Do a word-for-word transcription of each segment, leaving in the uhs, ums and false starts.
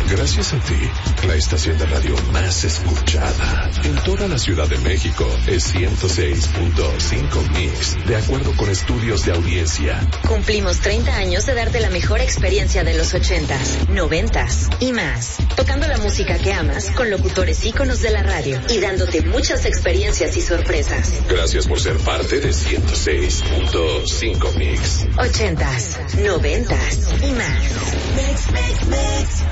Gracias a ti, la estación de radio más escuchada en toda la Ciudad de México es ciento seis punto cinco Mix, de acuerdo con estudios de audiencia. Cumplimos treinta años de darte la mejor experiencia de los ochentas, noventas y más. Tocando la música que amas con locutores íconos de la radio y dándote muchas experiencias y sorpresas. Gracias por ser parte de ciento seis punto cinco Mix. Ochentas, noventas y más. Mix, mix, mix.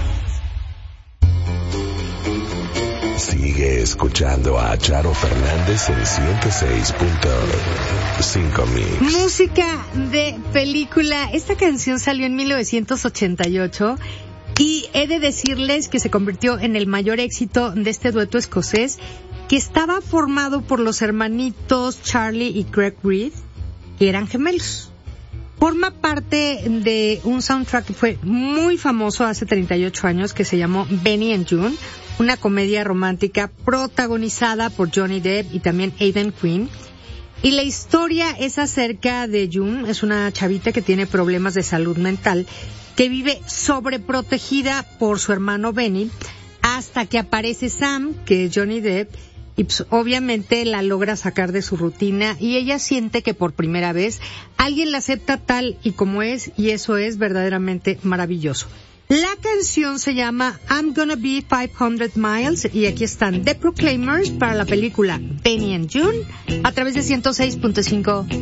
Sigue escuchando a Charo Fernández en ciento seis punto cinco Mix. Música de película. Esta canción salió en mil novecientos ochenta y ocho y he de decirles que se convirtió en el mayor éxito de este dueto escocés, que estaba formado por los hermanitos Charlie y Craig Reid, que eran gemelos. Forma parte de un soundtrack que fue muy famoso hace treinta y ocho años, que se llamó Benny and June, una comedia romántica protagonizada por Johnny Depp y también Aidan Quinn. Y la historia es acerca de June, es una chavita que tiene problemas de salud mental, que vive sobreprotegida por su hermano Benny, hasta que aparece Sam, que es Johnny Depp, y pues, obviamente la logra sacar de su rutina y ella siente que por primera vez alguien la acepta tal y como es, y eso es verdaderamente maravilloso. La canción se llama I'm Gonna Be five hundred miles y aquí están The Proclaimers para la película Benny and June a través de ciento seis punto cinco